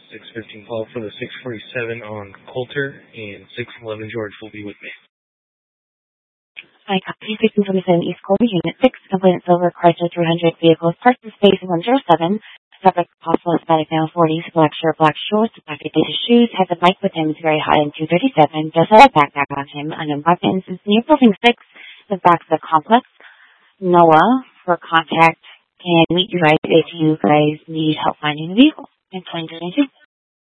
615 call for the 647 on Coulter, and 611 George will be with me. I copy 1627 East Colby, Unit 6, complaint Silver Chrysler 300 vehicles parked in space 107. Subject possible Hispanic male 40s, black shirt, black shorts, black Adidas shoes, has a bike with him, is very high in 237, does have a backpack on him, unknown weapons, is near building 6, the back of the complex. Noah, for contact, can meet you guys if you guys need help finding the vehicle in 2022.